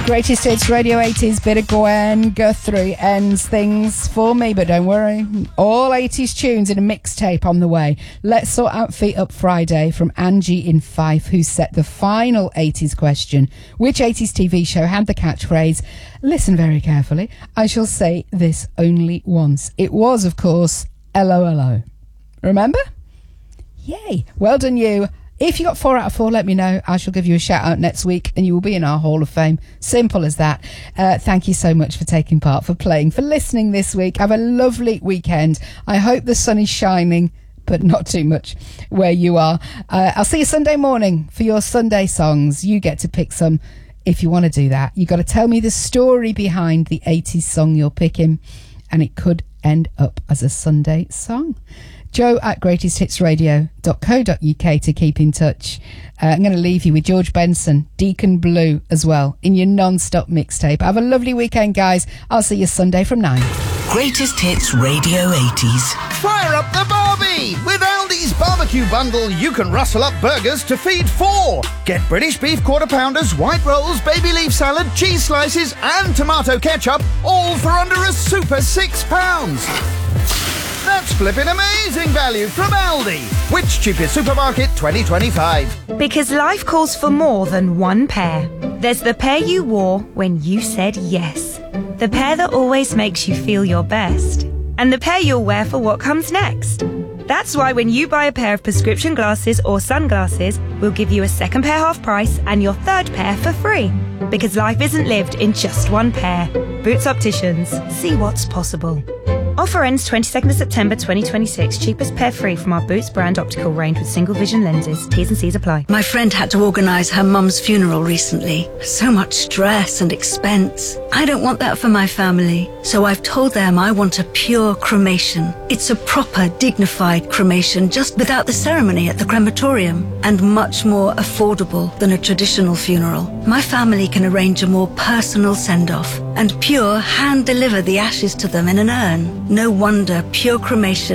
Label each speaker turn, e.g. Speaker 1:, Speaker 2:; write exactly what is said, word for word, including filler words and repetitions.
Speaker 1: Greatest Hits Radio eighties, bit of Gwen Guthrie ends things for me, but don't worry, all eighties tunes in a mixtape on the way. Let's sort out Feet Up Friday from Angie in Fife, who set the final eighties question. Which eighties T V show had the catchphrase, listen very carefully, I shall say this only once? It was, of course, L O L O. Remember? Yay. Well done you. If you got four out of four, let me know. I shall give you a shout out next week and you will be in our Hall of Fame. Simple as that. Uh, thank you so much for taking part, for playing, for listening this week. Have a lovely weekend. I hope the sun is shining, but not too much where you are. Uh, I'll see you Sunday morning for your Sunday songs. You get to pick some if you want to do that. You got to tell me the story behind the eighties song you're picking, and it could end up as a Sunday song. Joe at greatest hits radio dot co dot uk to keep in touch. Uh, I'm going to leave you with George Benson, Deacon Blue as well, in your non-stop mixtape. Have a lovely weekend, guys. I'll see you Sunday from nine.
Speaker 2: Greatest Hits Radio eighties.
Speaker 3: Fire up the Barbie! With Aldi's Barbecue Bundle, you can rustle up burgers to feed four. Get British beef quarter pounders, white rolls, baby leaf salad, cheese slices and tomato ketchup, all for under a super six pounds. That's flipping amazing value from Aldi. Which cheapest supermarket twenty twenty-five?
Speaker 4: Because life calls for more than one pair. There's the pair you wore when you said yes. The pair that always makes you feel your best. And the pair you'll wear for what comes next. That's why when you buy a pair of prescription glasses or sunglasses, we'll give you a second pair half price and your third pair for free. Because life isn't lived in just one pair. Boots Opticians. See what's possible. Offer ends twenty-second of September twenty twenty-six. Cheapest pair free from our Boots brand optical range with single vision lenses. T's and C's apply.
Speaker 5: My friend had to organise her mum's funeral recently. So much stress and expense. I don't want that for my family, so I've told them I want a pure cremation. It's a proper, dignified cremation, just without the ceremony at the crematorium, and much more affordable than a traditional funeral. My family can arrange a more personal send-off, and Pure hand-deliver the ashes to them in an urn. No wonder Pure Cremation